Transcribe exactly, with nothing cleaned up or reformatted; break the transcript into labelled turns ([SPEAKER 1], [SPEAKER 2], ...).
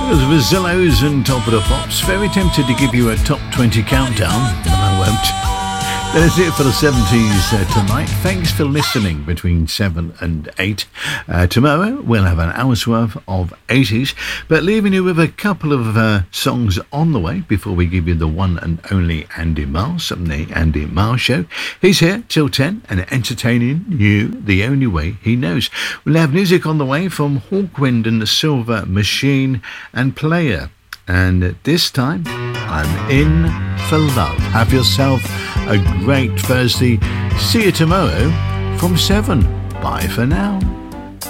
[SPEAKER 1] Zillows and Top of the Pops. Very tempted to give you a top twenty countdown, but I won't. That is it for the seventies uh, tonight. Thanks for listening between seven and eight. Uh, tomorrow we'll have an hour's worth of eighties, but leaving you with a couple of uh, songs on the way before we give you the one and only Andy Miles from the Andy Miles Show. He's here till ten and entertaining you the only way he knows. We'll have music on the way from Hawkwind and the Silver Machine and Player. And this time, I'm in for love. Have yourself a great Thursday. See you tomorrow from seven. Bye for now.